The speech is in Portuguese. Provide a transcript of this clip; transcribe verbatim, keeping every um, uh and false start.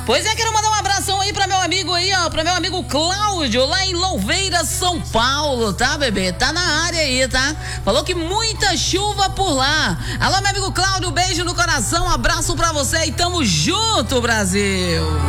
Pois é, quero mandar um abração aí pra meu amigo aí, ó, pra meu amigo Cláudio, lá em Louveira, São Paulo, tá, bebê? Tá na área aí, tá? Falou que muita chuva por lá. Alô, meu amigo Cláudio, beijo no coração, um abraço pra você e tamo junto, Brasil.